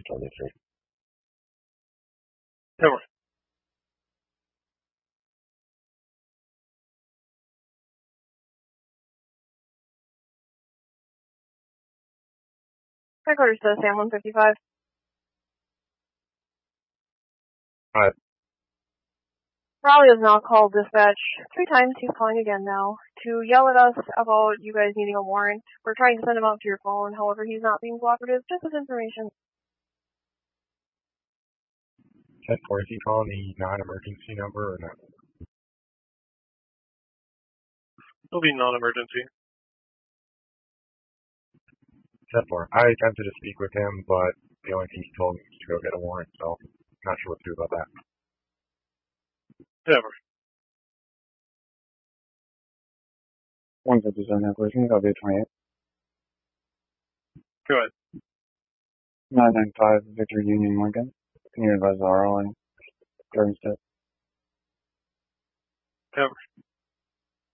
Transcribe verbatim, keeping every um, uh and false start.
twenty-three. Never. Headquarters to Sam one fifty-five. Alright. Raleigh has now called dispatch three times. He's calling again now to yell at us about you guys needing a warrant. We're trying to send him out to your phone. However, he's not being cooperative. Just as information. ten four, is he calling the non-emergency number or not? It'll be non-emergency. ten four, I attempted to speak with him, but the only thing he told me was to go get a warrant, so not sure what to do about that. Never. one fifty-seven Equation, that'll be twenty-eight. Go ahead. nine nine five Victor Union Lincoln. Can you advise R L and driving state? Never.